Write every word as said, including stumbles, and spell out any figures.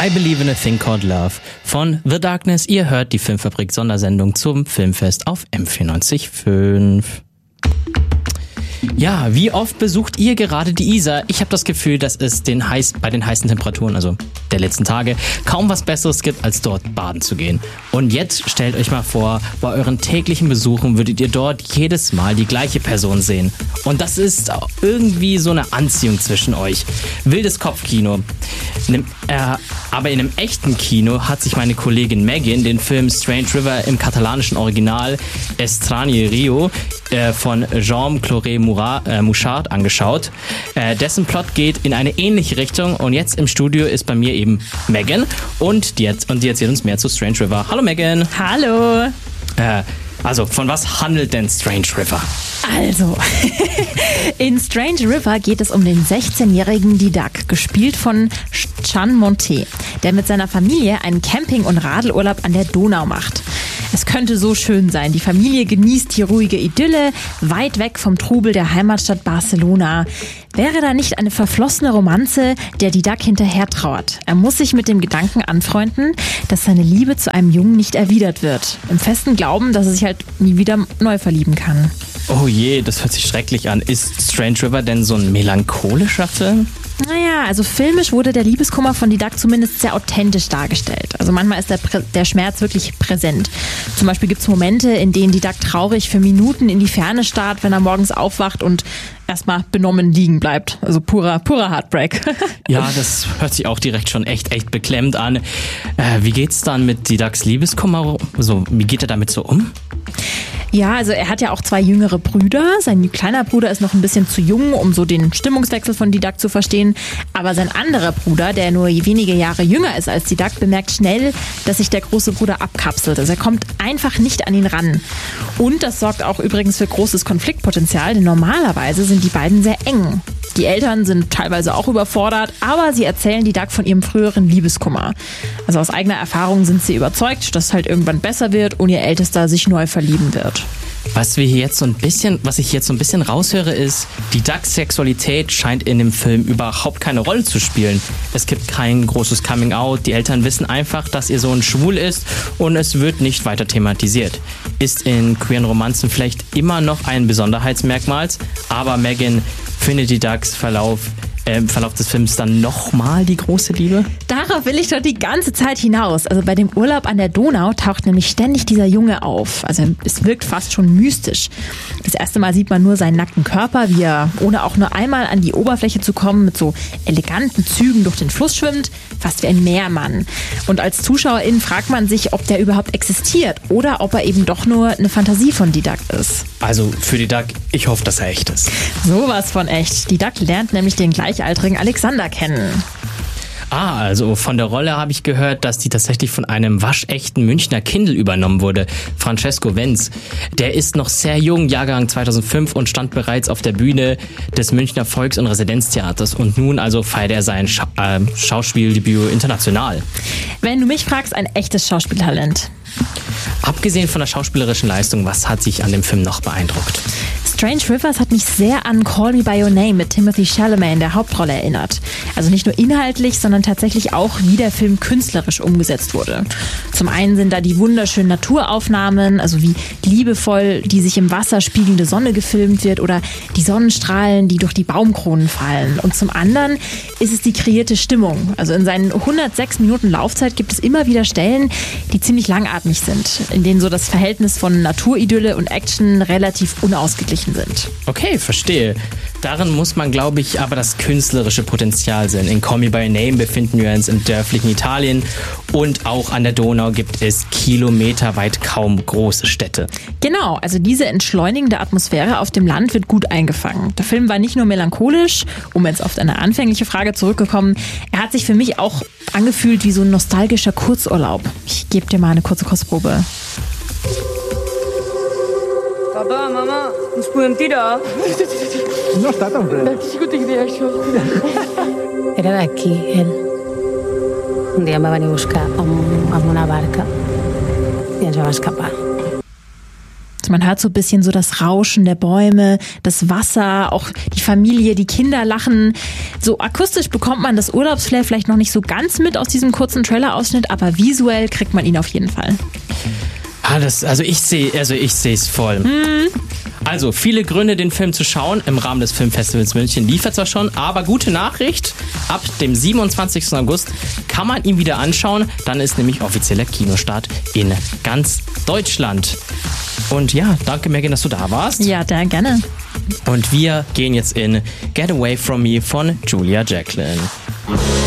I Believe in a Thing Called Love von The Darkness. Ihr hört die Filmfabrik-Sondersendung zum Filmfest auf M vierundneunzig Komma fünf. Ja, wie oft besucht ihr gerade die Isar? Ich habe das Gefühl, dass es den heiß, bei den heißen Temperaturen, also der letzten Tage, kaum was Besseres gibt, als dort baden zu gehen. Und jetzt stellt euch mal vor, bei euren täglichen Besuchen würdet ihr dort jedes Mal die gleiche Person sehen. Und das ist irgendwie so eine Anziehung zwischen euch. Wildes Kopfkino. In einem, äh, aber in einem echten Kino hat sich meine Kollegin Megan den Film Strange River im katalanischen Original Estrany Rio äh, von Jean-Claude Mouchard angeschaut. Äh, dessen Plot geht in eine ähnliche Richtung und jetzt im Studio ist bei mir eben Megan und die, und die erzählt uns mehr zu Strange River. Hallo Megan. Hallo. Äh, also, von was handelt denn Strange River? Also, in Strange River geht es um den sechzehnjährigen Didac, gespielt von Chan Monte, der mit seiner Familie einen Camping- und Radelurlaub an der Donau macht. Es könnte so schön sein. Die Familie genießt die ruhige Idylle, weit weg vom Trubel der Heimatstadt Barcelona. Wäre da nicht eine verflossene Romanze, der Didac hinterher trauert? Er muss sich mit dem Gedanken anfreunden, dass seine Liebe zu einem Jungen nicht erwidert wird. Im festen Glauben, dass er sich halt nie wieder neu verlieben kann. Oh je, das hört sich schrecklich an. Ist Strange River denn so ein melancholischer Film? Naja, also filmisch wurde der Liebeskummer von Didac zumindest sehr authentisch dargestellt. Also manchmal ist der, Prä- der Schmerz wirklich präsent. Zum Beispiel gibt es Momente, in denen Didac traurig für Minuten in die Ferne starrt, wenn er morgens aufwacht und erstmal benommen liegen bleibt. Also purer, purer Heartbreak. Ja, das hört sich auch direkt schon echt, echt beklemmt an. Äh, wie geht's dann mit Didacs Liebeskummer? So, wie geht er damit so um? Ja, also er hat ja auch zwei jüngere Brüder. Sein kleiner Bruder ist noch ein bisschen zu jung, um so den Stimmungswechsel von Didac zu verstehen. Aber sein anderer Bruder, der nur wenige Jahre jünger ist als Didac, bemerkt schnell, dass sich der große Bruder abkapselt. Also er kommt einfach nicht an ihn ran. Und das sorgt auch übrigens für großes Konfliktpotenzial, denn normalerweise sind die beiden sehr eng. Die Eltern sind teilweise auch überfordert, aber sie erzählen Didac von ihrem früheren Liebeskummer. Also aus eigener Erfahrung sind sie überzeugt, dass es halt irgendwann besser wird und ihr Ältester sich neu verlieben wird. Was wir hier jetzt so ein bisschen, was ich jetzt so ein bisschen raushöre, ist, Didacs Sexualität scheint in dem Film überhaupt keine Rolle zu spielen. Es gibt kein großes Coming-out, die Eltern wissen einfach, dass ihr Sohn schwul ist und es wird nicht weiter thematisiert. Ist in queeren Romanzen vielleicht immer noch ein Besonderheitsmerkmal, aber Megan findet Didacs Verlauf im Verlauf des Films dann nochmal die große Liebe? Darauf will ich doch die ganze Zeit hinaus. Also bei dem Urlaub an der Donau taucht nämlich ständig dieser Junge auf. Also es wirkt fast schon mystisch. Das erste Mal sieht man nur seinen nackten Körper, wie er, ohne auch nur einmal an die Oberfläche zu kommen, mit so eleganten Zügen durch den Fluss schwimmt, fast wie ein Meermann. Und als Zuschauerin fragt man sich, ob der überhaupt existiert oder ob er eben doch nur eine Fantasie von Didac ist. Also für Didac, ich hoffe, dass er echt ist. Sowas von echt. Didac lernt nämlich den gleichaltrigen Alexander kennen. Ah, also von der Rolle habe ich gehört, dass die tatsächlich von einem waschechten Münchner Kindl übernommen wurde. Francesco Wenz. Der ist noch sehr jung, Jahrgang zweitausendfünf und stand bereits auf der Bühne des Münchner Volks- und Residenztheaters. Und nun also feiert er sein Scha- äh, Schauspieldebüt international. Wenn du mich fragst, ein echtes Schauspieltalent. Abgesehen von der schauspielerischen Leistung, was hat sich an dem Film noch beeindruckt? Strange Rivers hat mich sehr an Call Me By Your Name mit Timothée Chalamet in der Hauptrolle erinnert. Also nicht nur inhaltlich, sondern tatsächlich auch, wie der Film künstlerisch umgesetzt wurde. Zum einen sind da die wunderschönen Naturaufnahmen, also wie liebevoll die sich im Wasser spiegelnde Sonne gefilmt wird oder die Sonnenstrahlen, die durch die Baumkronen fallen. Und zum anderen ist es die kreierte Stimmung. Also in seinen hundertsechs Minuten Laufzeit gibt es immer wieder Stellen, die ziemlich langatmig sind, in denen so das Verhältnis von Naturidylle und Action relativ unausgeglichen sind. Okay, verstehe. Darin muss man, glaube ich, aber das künstlerische Potenzial sehen. In Call Me By Your Name befinden wir uns im dörflichen Italien und auch an der Donau gibt es kilometerweit kaum große Städte. Genau, also diese entschleunigende Atmosphäre auf dem Land wird gut eingefangen. Der Film war nicht nur melancholisch, um jetzt auf deine anfängliche Frage zurückzukommen, er hat sich für mich auch angefühlt wie so ein nostalgischer Kurzurlaub. Ich gebe dir mal eine kurze Kostprobe. Papa, Mama, ens podem tirar? No està tan ple. De qui tinc idea, això? Era d'aquí, ell. Un dia em va venir a buscar amb, amb una barca i ens vam escapar. Man hört so ein bisschen so das Rauschen der Bäume, das Wasser, auch die Familie, die Kinder lachen. So akustisch bekommt man das Urlaubsflair vielleicht noch nicht so ganz mit aus diesem kurzen Trailer-Ausschnitt, aber visuell kriegt man ihn auf jeden Fall. Ah, das, also ich sehe, also ich sehe es voll. Mhm. Also viele Gründe, den Film zu schauen. Im Rahmen des Filmfestivals München liefert zwar schon, aber gute Nachricht, ab dem siebenundzwanzigsten August kann man ihn wieder anschauen. Dann ist nämlich offizieller Kinostart in ganz Deutschland. Und ja, danke Megan, dass du da warst. Ja, da gerne. Und wir gehen jetzt in Get Away From Me von Julia Jacklin.